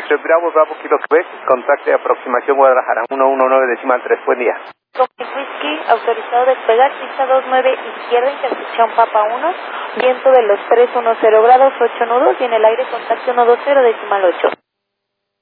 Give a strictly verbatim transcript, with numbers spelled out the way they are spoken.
Bravo, Bravo, Kilo Quebec, contacte aproximación Guadalajara, uno uno nueve decimal tres, buen día. Comic Whisky, autorizado a despegar, pista dos nueve, izquierda, intersección Papa uno, viento de los tres uno cero grados, ocho nudos, y en el aire contacto uno dos cero decimal ocho.